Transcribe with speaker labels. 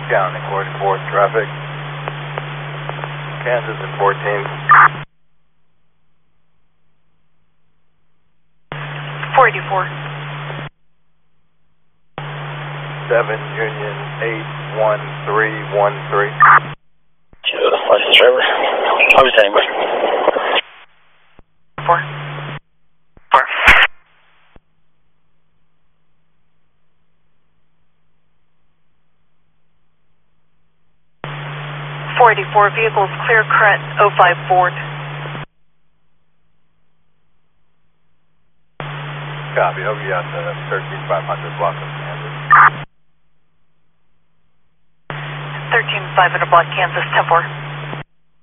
Speaker 1: County, course 4 traffic. Kansas and 14.
Speaker 2: 484.
Speaker 1: 7 Union 81313.
Speaker 3: License driver. I'll be standing by.
Speaker 2: 4. 4. 484 vehicles clear current 05 Ford.
Speaker 1: Copy, over you out the 13500 block of Kansas.
Speaker 2: 13500 block Kansas 10-4.